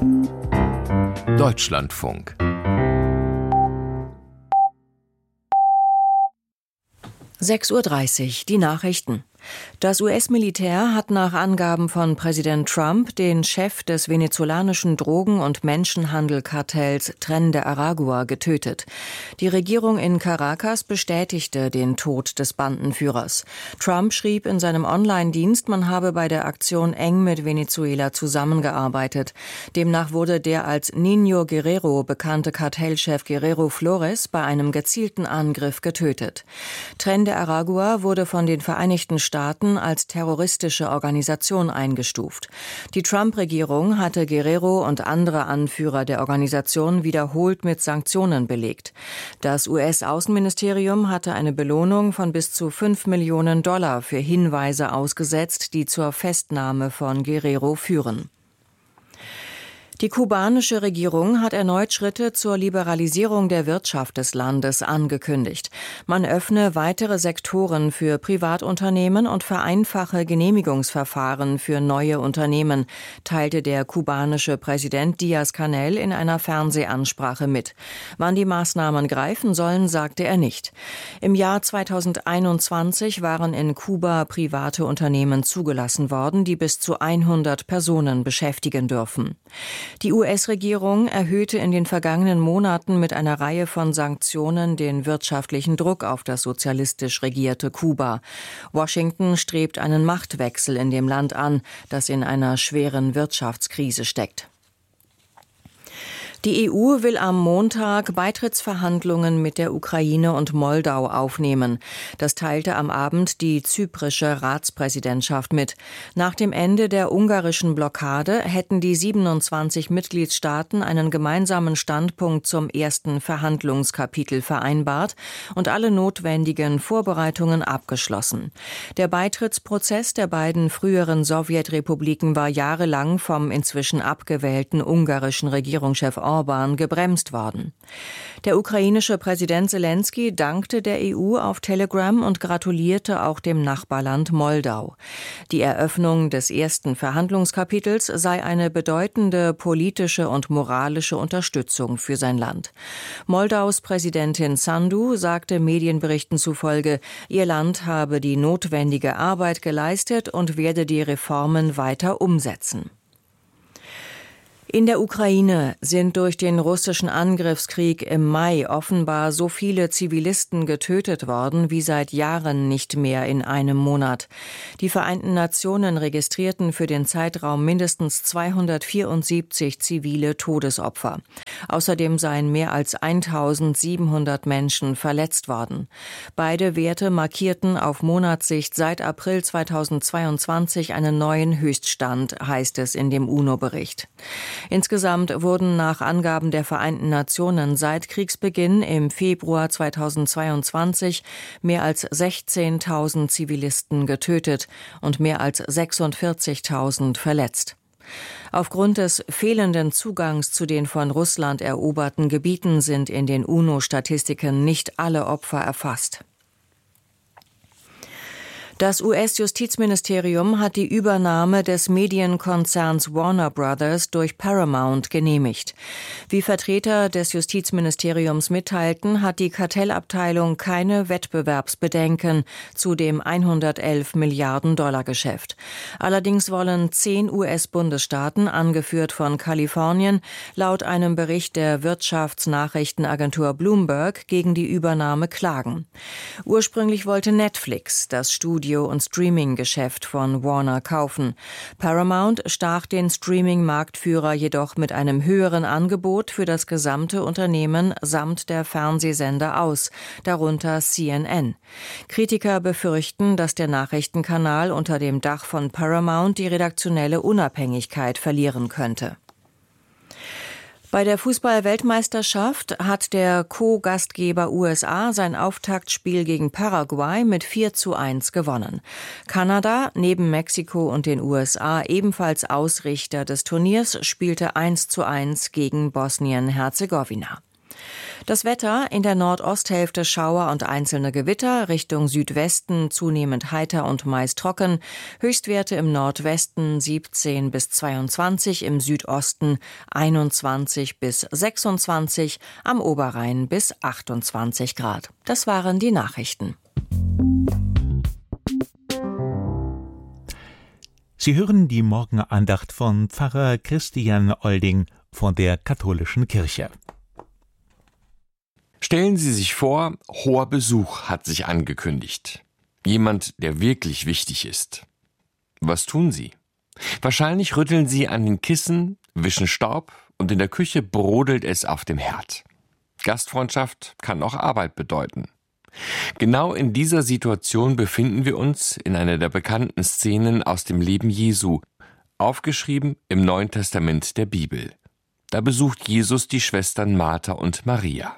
Deutschlandfunk. (6:30 Uhr), die Nachrichten. Das US-Militär hat nach Angaben von Präsident Trump den Chef des venezolanischen Drogen- und Menschenhandelkartells Tren de Aragua getötet. Die Regierung in Caracas bestätigte den Tod des Bandenführers. Trump schrieb in seinem Online-Dienst, man habe bei der Aktion eng mit Venezuela zusammengearbeitet. Demnach wurde der als Niño Guerrero bekannte Kartellchef Guerrero Flores bei einem gezielten Angriff getötet. Tren de Aragua wurde von den Vereinigten Staaten als terroristische Organisation eingestuft. Die Trump-Regierung hatte Guerrero und andere Anführer der Organisation wiederholt mit Sanktionen belegt. Das US-Außenministerium hatte eine Belohnung von bis zu $5 Millionen für Hinweise ausgesetzt, die zur Festnahme von Guerrero führen. Die kubanische Regierung hat erneut Schritte zur Liberalisierung der Wirtschaft des Landes angekündigt. Man öffne weitere Sektoren für Privatunternehmen und vereinfache Genehmigungsverfahren für neue Unternehmen, teilte der kubanische Präsident Díaz-Canel in einer Fernsehansprache mit. Wann die Maßnahmen greifen sollen, sagte er nicht. Im Jahr 2021 waren in Kuba private Unternehmen zugelassen worden, die bis zu 100 Personen beschäftigen dürfen. Die US-Regierung erhöhte in den vergangenen Monaten mit einer Reihe von Sanktionen den wirtschaftlichen Druck auf das sozialistisch regierte Kuba. Washington strebt einen Machtwechsel in dem Land an, das in einer schweren Wirtschaftskrise steckt. Die EU will am Montag Beitrittsverhandlungen mit der Ukraine und Moldau aufnehmen. Das teilte am Abend die zyprische Ratspräsidentschaft mit. Nach dem Ende der ungarischen Blockade hätten die 27 Mitgliedstaaten einen gemeinsamen Standpunkt zum ersten Verhandlungskapitel vereinbart und alle notwendigen Vorbereitungen abgeschlossen. Der Beitrittsprozess der beiden früheren Sowjetrepubliken war jahrelang vom inzwischen abgewählten ungarischen Regierungschef Orban gebremst worden. Der ukrainische Präsident Selenskyj dankte der EU auf Telegram und gratulierte auch dem Nachbarland Moldau. Die Eröffnung des ersten Verhandlungskapitels sei eine bedeutende politische und moralische Unterstützung für sein Land. Moldaus Präsidentin Sandu sagte Medienberichten zufolge, ihr Land habe die notwendige Arbeit geleistet und werde die Reformen weiter umsetzen. In der Ukraine sind durch den russischen Angriffskrieg im Mai offenbar so viele Zivilisten getötet worden wie seit Jahren nicht mehr in einem Monat. Die Vereinten Nationen registrierten für den Zeitraum mindestens 274 zivile Todesopfer. Außerdem seien mehr als 1700 Menschen verletzt worden. Beide Werte markierten auf Monatssicht seit April 2022 einen neuen Höchststand, heißt es in dem UNO-Bericht. Insgesamt wurden nach Angaben der Vereinten Nationen seit Kriegsbeginn im Februar 2022 mehr als 16.000 Zivilisten getötet und mehr als 46.000 verletzt. Aufgrund des fehlenden Zugangs zu den von Russland eroberten Gebieten sind in den UNO-Statistiken nicht alle Opfer erfasst. Das US-Justizministerium hat die Übernahme des Medienkonzerns Warner Brothers durch Paramount genehmigt. Wie Vertreter des Justizministeriums mitteilten, hat die Kartellabteilung keine Wettbewerbsbedenken zu dem 111 Milliarden Dollar Geschäft. Allerdings wollen 10 US-Bundesstaaten, angeführt von Kalifornien, laut einem Bericht der Wirtschaftsnachrichtenagentur Bloomberg gegen die Übernahme klagen. Ursprünglich wollte Netflix das Studio- und Streaming-Geschäft von Warner kaufen. Paramount stach den Streaming-Marktführer jedoch mit einem höheren Angebot für das gesamte Unternehmen samt der Fernsehsender aus, darunter CNN. Kritiker befürchten, dass der Nachrichtenkanal unter dem Dach von Paramount die redaktionelle Unabhängigkeit verlieren könnte. Bei der Fußball-Weltmeisterschaft hat der Co-Gastgeber USA sein Auftaktspiel gegen Paraguay mit 4:1 gewonnen. Kanada, neben Mexiko und den USA ebenfalls Ausrichter des Turniers, spielte 1:1 gegen Bosnien-Herzegowina. Das Wetter: in der Nordosthälfte Schauer und einzelne Gewitter, Richtung Südwesten zunehmend heiter und meist trocken, Höchstwerte im Nordwesten 17 bis 22, im Südosten 21 bis 26, am Oberrhein bis 28 Grad. Das waren die Nachrichten. Sie hören die Morgenandacht von Pfarrer Christian Olding von der Katholischen Kirche. Stellen Sie sich vor, hoher Besuch hat sich angekündigt. Jemand, der wirklich wichtig ist. Was tun Sie? Wahrscheinlich rütteln Sie an den Kissen, wischen Staub und in der Küche brodelt es auf dem Herd. Gastfreundschaft kann auch Arbeit bedeuten. Genau in dieser Situation befinden wir uns in einer der bekannten Szenen aus dem Leben Jesu, aufgeschrieben im Neuen Testament der Bibel. Da besucht Jesus die Schwestern Martha und Maria.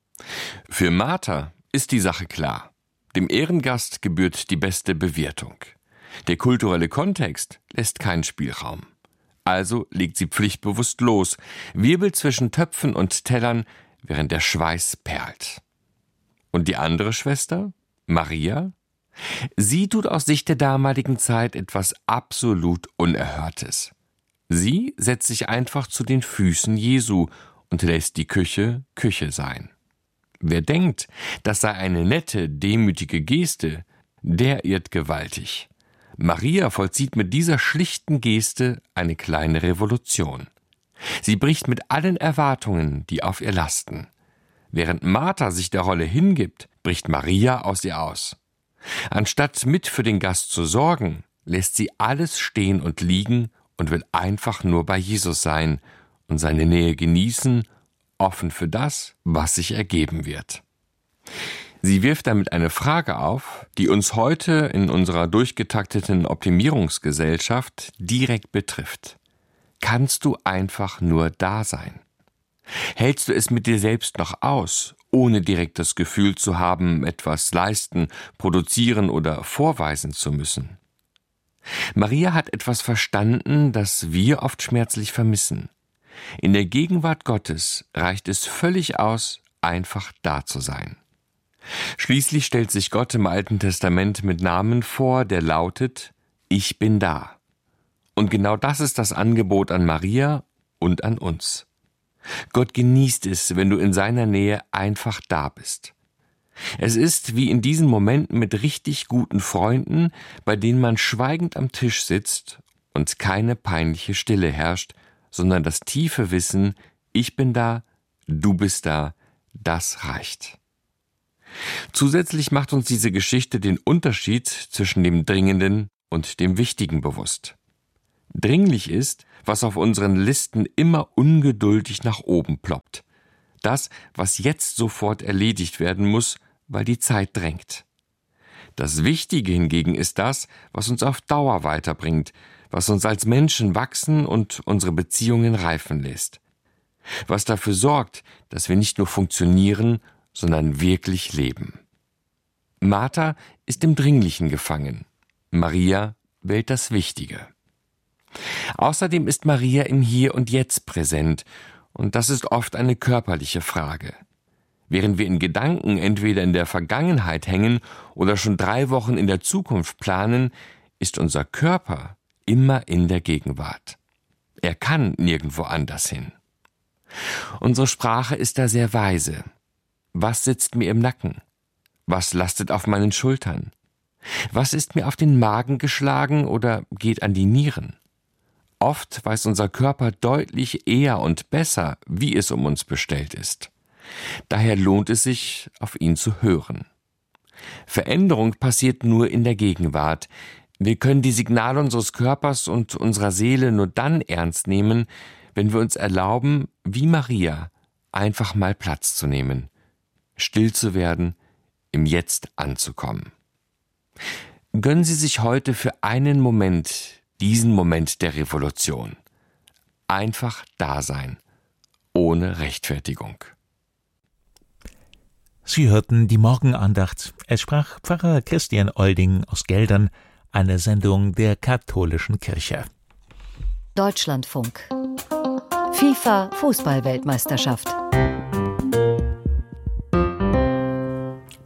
Für Martha ist die Sache klar. Dem Ehrengast gebührt die beste Bewirtung. Der kulturelle Kontext lässt keinen Spielraum. Also legt sie pflichtbewusst los, wirbelt zwischen Töpfen und Tellern, während der Schweiß perlt. Und die andere Schwester, Maria? Sie tut aus Sicht der damaligen Zeit etwas absolut Unerhörtes. Sie setzt sich einfach zu den Füßen Jesu und lässt die Küche Küche sein. Wer denkt, das sei eine nette, demütige Geste, der irrt gewaltig. Maria vollzieht mit dieser schlichten Geste eine kleine Revolution. Sie bricht mit allen Erwartungen, die auf ihr lasten. Während Martha sich der Rolle hingibt, bricht Maria aus ihr aus. Anstatt mit für den Gast zu sorgen, lässt sie alles stehen und liegen und will einfach nur bei Jesus sein und seine Nähe genießen, offen für das, was sich ergeben wird. Sie wirft damit eine Frage auf, die uns heute in unserer durchgetakteten Optimierungsgesellschaft direkt betrifft. Kannst du einfach nur da sein? Hältst du es mit dir selbst noch aus, ohne direkt das Gefühl zu haben, etwas leisten, produzieren oder vorweisen zu müssen? Maria hat etwas verstanden, das wir oft schmerzlich vermissen. In der Gegenwart Gottes reicht es völlig aus, einfach da zu sein. Schließlich stellt sich Gott im Alten Testament mit Namen vor, der lautet: Ich bin da. Und genau das ist das Angebot an Maria und an uns. Gott genießt es, wenn du in seiner Nähe einfach da bist. Es ist wie in diesen Momenten mit richtig guten Freunden, bei denen man schweigend am Tisch sitzt und keine peinliche Stille herrscht, sondern das tiefe Wissen: Ich bin da, du bist da, das reicht. Zusätzlich macht uns diese Geschichte den Unterschied zwischen dem Dringenden und dem Wichtigen bewusst. Dringlich ist, was auf unseren Listen immer ungeduldig nach oben ploppt. Das, was jetzt sofort erledigt werden muss, weil die Zeit drängt. Das Wichtige hingegen ist das, was uns auf Dauer weiterbringt, was uns als Menschen wachsen und unsere Beziehungen reifen lässt. Was dafür sorgt, dass wir nicht nur funktionieren, sondern wirklich leben. Martha ist im Dringlichen gefangen. Maria wählt das Wichtige. Außerdem ist Maria im Hier und Jetzt präsent, und das ist oft eine körperliche Frage. Während wir in Gedanken entweder in der Vergangenheit hängen oder schon 3 Wochen in der Zukunft planen, ist unser Körper immer in der Gegenwart. Er kann nirgendwo anders hin. Unsere Sprache ist da sehr weise. Was sitzt mir im Nacken? Was lastet auf meinen Schultern? Was ist mir auf den Magen geschlagen oder geht an die Nieren? Oft weiß unser Körper deutlich eher und besser, wie es um uns bestellt ist. Daher lohnt es sich, auf ihn zu hören. Veränderung passiert nur in der Gegenwart. Wir können die Signale unseres Körpers und unserer Seele nur dann ernst nehmen, wenn wir uns erlauben, wie Maria, einfach mal Platz zu nehmen, still zu werden, im Jetzt anzukommen. Gönnen Sie sich heute für einen Moment diesen Moment der Revolution. Einfach da sein, ohne Rechtfertigung. Sie hörten die Morgenandacht. Es sprach Pfarrer Christian Olding aus Geldern, eine Sendung der Katholischen Kirche. Deutschlandfunk. FIFA-Fußball-Weltmeisterschaft.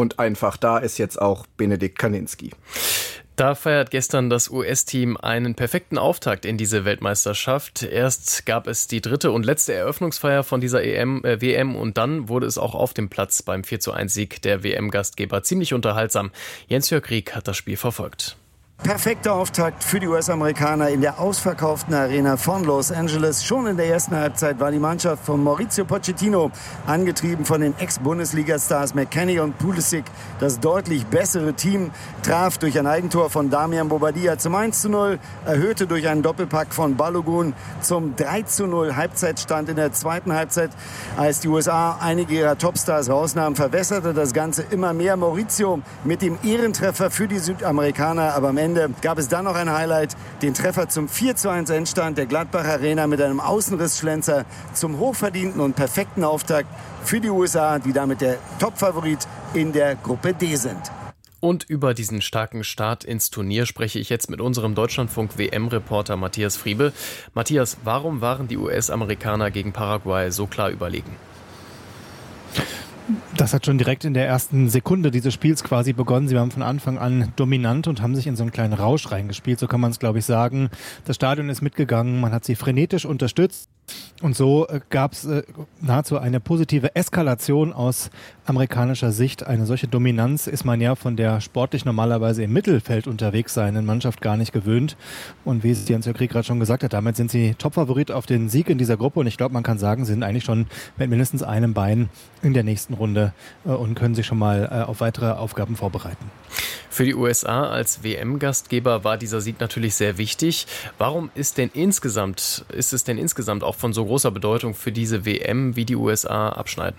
und einfach da ist jetzt auch Benedikt Kaninski. Da feiert gestern das US-Team einen perfekten Auftakt in diese Weltmeisterschaft. Erst gab es die dritte und letzte Eröffnungsfeier von dieser WM und dann wurde es auch auf dem Platz beim 4:1-Sieg der WM-Gastgeber ziemlich unterhaltsam. Jens-Jörg Rieck hat das Spiel verfolgt. Perfekter Auftakt für die US-Amerikaner in der ausverkauften Arena von Los Angeles. Schon in der ersten Halbzeit war die Mannschaft von Mauricio Pochettino, angetrieben von den Ex-Bundesliga-Stars McKennie und Pulisic, das deutlich bessere Team, traf durch ein Eigentor von Damian Bobadilla zum 1:0, erhöhte durch einen Doppelpack von Balogun zum 3:0 Halbzeitstand in der zweiten Halbzeit. Als die USA einige ihrer Topstars rausnahmen, verwässerte das Ganze immer mehr. Mauricio mit dem Ehrentreffer für die Südamerikaner, aber am Ende gab es dann noch ein Highlight, den Treffer zum 4:1 Endstand der Gladbach Arena mit einem Außenrissschlenzer zum hochverdienten und perfekten Auftakt für die USA, die damit der Topfavorit in der Gruppe D sind. Und über diesen starken Start ins Turnier spreche ich jetzt mit unserem Deutschlandfunk-WM-Reporter Matthias Friebe. Matthias, warum waren die US-Amerikaner gegen Paraguay so klar überlegen? Das hat schon direkt in der ersten Sekunde dieses Spiels quasi begonnen. Sie waren von Anfang an dominant und haben sich in so einen kleinen Rausch reingespielt, so kann man es, glaube ich, sagen. Das Stadion ist mitgegangen, man hat sie frenetisch unterstützt. Und so gab es nahezu eine positive Eskalation aus amerikanischer Sicht. Eine solche Dominanz ist man ja von der sportlich normalerweise im Mittelfeld unterwegs seienden Mannschaft gar nicht gewöhnt. Und wie es Jens-Jörg Rieck gerade schon gesagt hat, damit sind sie Topfavorit auf den Sieg in dieser Gruppe. Und ich glaube, man kann sagen, sie sind eigentlich schon mit mindestens einem Bein in der nächsten Runde und können sich schon mal auf weitere Aufgaben vorbereiten. Für die USA als WM-Gastgeber war dieser Sieg natürlich sehr wichtig. Warum ist es denn insgesamt auch von so großer Bedeutung für diese WM, wie die USA abschneiden?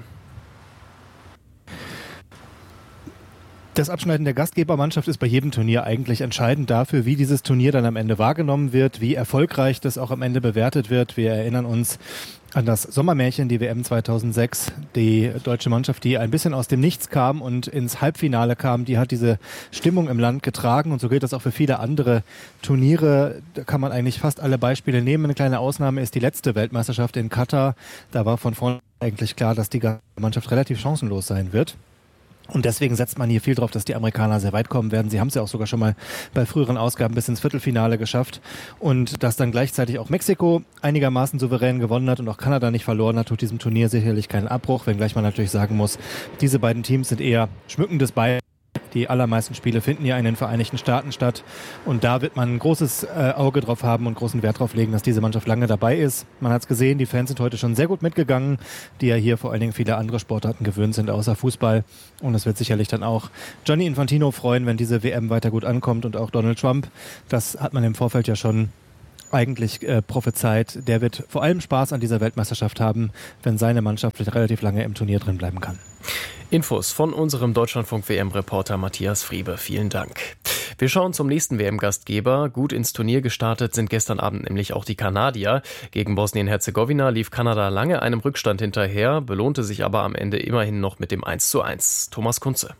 Das Abschneiden der Gastgebermannschaft ist bei jedem Turnier eigentlich entscheidend dafür, wie dieses Turnier dann am Ende wahrgenommen wird, wie erfolgreich das auch am Ende bewertet wird. Wir erinnern uns an das Sommermärchen, die WM 2006. Die deutsche Mannschaft, die ein bisschen aus dem Nichts kam und ins Halbfinale kam, die hat diese Stimmung im Land getragen. Und so gilt das auch für viele andere Turniere. Da kann man eigentlich fast alle Beispiele nehmen. Eine kleine Ausnahme ist die letzte Weltmeisterschaft in Katar. Da war von vornherein eigentlich klar, dass die Mannschaft relativ chancenlos sein wird. Und deswegen setzt man hier viel drauf, dass die Amerikaner sehr weit kommen werden. Sie haben es ja auch sogar schon mal bei früheren Ausgaben bis ins Viertelfinale geschafft. Und dass dann gleichzeitig auch Mexiko einigermaßen souverän gewonnen hat und auch Kanada nicht verloren hat, tut diesem Turnier sicherlich keinen Abbruch. Wenngleich man natürlich sagen muss, diese beiden Teams sind eher schmückendes Beil. Die allermeisten Spiele finden ja in den Vereinigten Staaten statt. Und da wird man ein großes Auge drauf haben und großen Wert drauf legen, dass diese Mannschaft lange dabei ist. Man hat es gesehen, die Fans sind heute schon sehr gut mitgegangen, die ja hier vor allen Dingen viele andere Sportarten gewöhnt sind, außer Fußball. Und es wird sicherlich dann auch Gianni Infantino freuen, wenn diese WM weiter gut ankommt und auch Donald Trump. Das hat man im Vorfeld ja schon eigentlich prophezeit. Der wird vor allem Spaß an dieser Weltmeisterschaft haben, wenn seine Mannschaft relativ lange im Turnier drin bleiben kann. Infos von unserem Deutschlandfunk-WM-Reporter Matthias Friebe. Vielen Dank. Wir schauen zum nächsten WM-Gastgeber. Gut ins Turnier gestartet sind gestern Abend nämlich auch die Kanadier. Gegen Bosnien-Herzegowina lief Kanada lange einem Rückstand hinterher, belohnte sich aber am Ende immerhin noch mit dem 1:1. Thomas Kunze.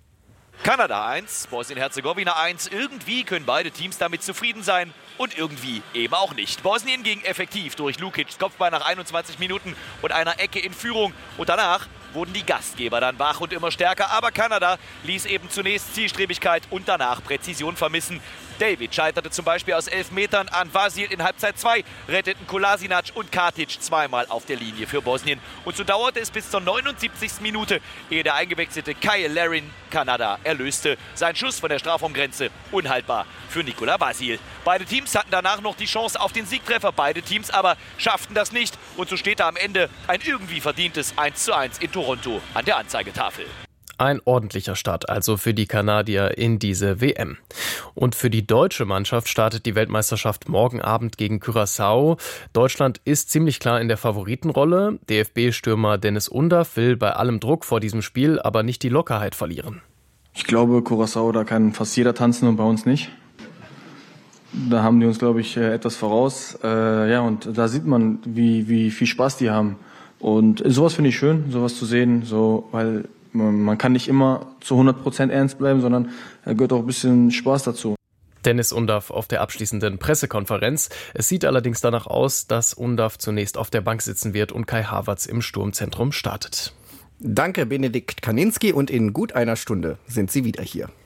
Kanada 1, Bosnien-Herzegowina 1. Irgendwie können beide Teams damit zufrieden sein und irgendwie eben auch nicht. Bosnien ging effektiv durch Lukics Kopfball nach 21 Minuten und einer Ecke in Führung. Und danach wurden die Gastgeber dann wach und immer stärker. Aber Kanada ließ eben zunächst Zielstrebigkeit und danach Präzision vermissen. David scheiterte zum Beispiel aus 11 Metern an Vasil in Halbzeit 2, retteten Kolasinac und Katic zweimal auf der Linie für Bosnien. Und so dauerte es bis zur 79. Minute, ehe der eingewechselte Kyle Larin Kanada erlöste. Sein Schuss von der Strafraumgrenze unhaltbar für Nikola Vasil. Beide Teams hatten danach noch die Chance auf den Siegtreffer, beide Teams aber schafften das nicht. Und so steht da am Ende ein irgendwie verdientes 1:1 in Toronto an der Anzeigetafel. Ein ordentlicher Start also für die Kanadier in diese WM. Und für die deutsche Mannschaft startet die Weltmeisterschaft morgen Abend gegen Curaçao. Deutschland ist ziemlich klar in der Favoritenrolle. DFB-Stürmer Dennis Undaff will bei allem Druck vor diesem Spiel aber nicht die Lockerheit verlieren. Ich glaube, Curaçao, da kann fast jeder tanzen und bei uns nicht. Da haben die uns, glaube ich, etwas voraus. Und da sieht man, wie viel Spaß die haben. Und sowas finde ich schön, sowas zu sehen, weil man kann nicht immer zu 100% ernst bleiben, sondern da gehört auch ein bisschen Spaß dazu. Dennis Undaff auf der abschließenden Pressekonferenz. Es sieht allerdings danach aus, dass Undaff zunächst auf der Bank sitzen wird und Kai Havertz im Sturmzentrum startet. Danke, Benedikt Kaninski, und in gut einer Stunde sind Sie wieder hier.